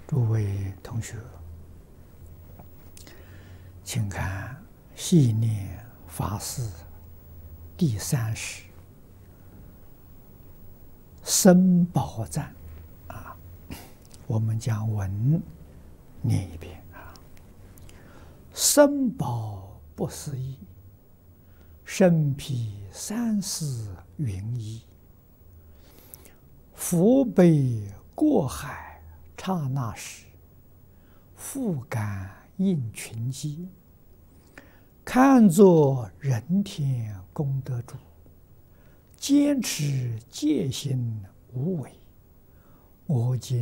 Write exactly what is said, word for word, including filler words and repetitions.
诸位同学，请看《系念法事》第三十僧宝赞啊，我们将文念一遍啊。僧宝不思议，身披三世云衣，福悲过海刹那时，复感应群机，看作人天功德主，坚持戒心无为，我今